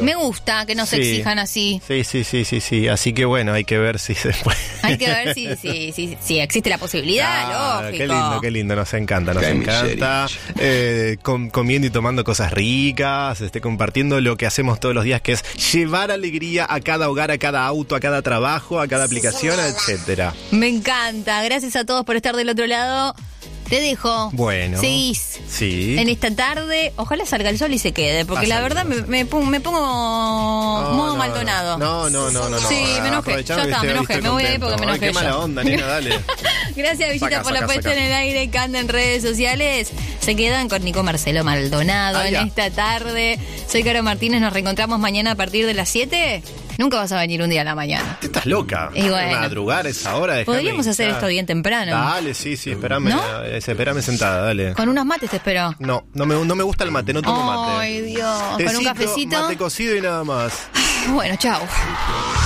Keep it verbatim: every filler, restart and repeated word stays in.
Me gusta que nos Sí. exijan así. Sí, sí, sí, sí, sí. Así que bueno, hay que ver si se puede. Hay que ver si, si, si, si existe la posibilidad, Ah, lógico. qué lindo, qué lindo, nos encanta, nos Qué encanta. Eh, com- comiendo y tomando cosas ricas, este, compartiendo lo que hacemos todos los días, que es llevar alegría a cada hogar, a cada auto, a cada trabajo, a cada aplicación, etcétera. Me encanta. Gracias a todos por estar del otro lado. Te dejo. Bueno. Seguís Sí. en esta tarde. Ojalá salga el sol y se quede, porque Va a la salir, verdad va a me, me pongo, me pongo No, modo no, Maldonado. No, no, no, no. no. Sí, me enojé. Aprovechame Ya que está, me estoy- enojé. estoy Me voy a ir contento. porque me Ay, enojé qué mala yo. onda, nena, dale. Gracias, Villita, Saca, por saca, la puesta saca. en el aire que anda en redes sociales. Se quedan con Nico Marcelo Maldonado Ah, en ya. esta tarde. Soy Caro Martínez, nos reencontramos mañana a partir de las siete. Nunca vas a venir un día a la mañana. Estás loca. Y bueno. Madrugar a esa hora. déjame Podríamos hacer hinchar. esto bien temprano. Dale, sí, sí, espérame, ¿No? eh, espérame sentada, dale. Con unos mates te espero. No, no me, no me gusta el mate, no tomo mate. Ay, Dios. Con un Tecito, cafecito. Mate cocido y nada más. Bueno, chao.